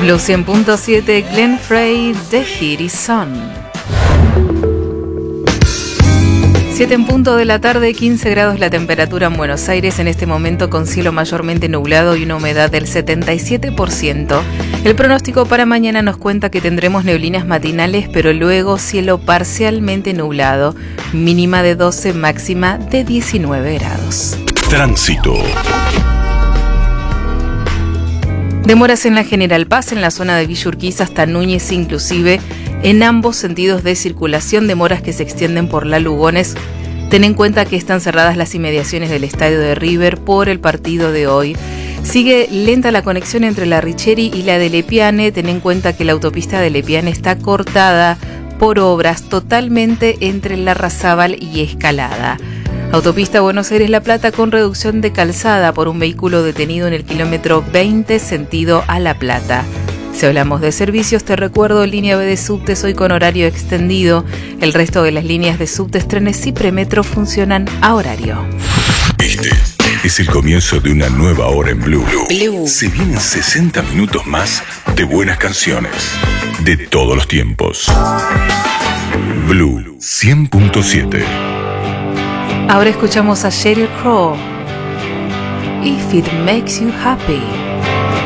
Blue 100.7, Glenn Frey, The Heat Is On. 7 en punto de la tarde, 15 grados la temperatura en Buenos Aires, en este momento con cielo mayormente nublado y una humedad del 77%. El pronóstico para mañana nos cuenta que tendremos neblinas matinales, pero luego cielo parcialmente nublado, mínima de 12, máxima de 19 grados. Tránsito. Demoras en la General Paz, en la zona de Villa Urquiza hasta Núñez, inclusive en ambos sentidos de circulación, demoras que se extienden por la Lugones. Ten en cuenta que están cerradas las inmediaciones del estadio de River por el partido de hoy. Sigue lenta la conexión entre la Richeri y la de Lepiane. Ten en cuenta que la autopista de Lepiane está cortada por obras totalmente entre Larrazábal y Escalada. Autopista Buenos Aires-La Plata con reducción de calzada por un vehículo detenido en el kilómetro 20 sentido a La Plata. Si hablamos de servicios, te recuerdo línea B de subtes hoy con horario extendido. El resto de las líneas de subtes, trenes y premetro funcionan a horario. Este es el comienzo de una nueva hora en Blue. Se vienen 60 minutos más de buenas canciones de todos los tiempos. Blue 100.7. Ahora escuchamos a Sheryl Crow. If It Makes You Happy.